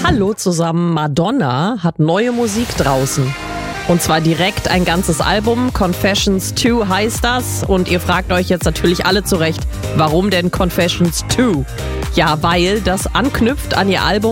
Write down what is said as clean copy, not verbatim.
Hallo zusammen, Madonna hat neue Musik draußen. Und zwar direkt ein ganzes Album, Confessions 2 heißt das. Und ihr fragt euch jetzt natürlich alle zurecht, warum denn Confessions 2? Ja, weil das anknüpft an ihr Album